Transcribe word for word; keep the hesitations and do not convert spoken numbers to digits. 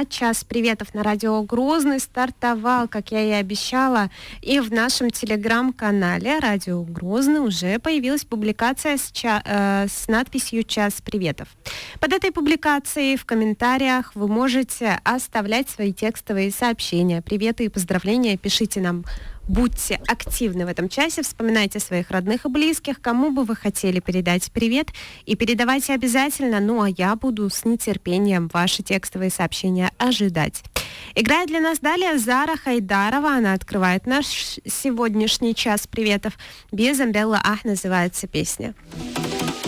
А час приветов на радио Грозный стартовал, как я и обещала. И в нашем телеграм-канале «Радио Грозный» уже появилась публикация с, ча- э, с надписью «Час приветов». Под этой публикацией в комментариях вы можете оставлять свои текстовые сообщения, приветы и поздравления. Пишите нам. Будьте активны в этом часе, вспоминайте своих родных и близких, кому бы вы хотели передать привет, и передавайте обязательно, ну а я буду с нетерпением ваши текстовые сообщения ожидать. Играет для нас далее Зара Хайдарова, она открывает наш сегодняшний час приветов. «Без Umbrella Ах» называется песня.